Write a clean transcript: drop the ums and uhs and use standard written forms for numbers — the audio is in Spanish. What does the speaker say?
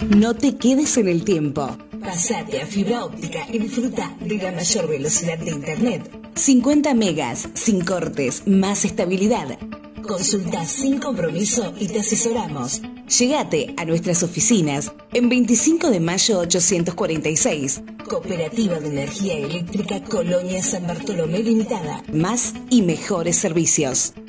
No te quedes en el tiempo. Pasate a fibra óptica y disfruta de la mayor velocidad de internet. 50 megas, sin cortes, más estabilidad. Consulta sin compromiso y te asesoramos. Llegate a nuestras oficinas en 25 de mayo 846. Cooperativa de Energía Eléctrica Colonia San Bartolomé Limitada. Más y mejores servicios.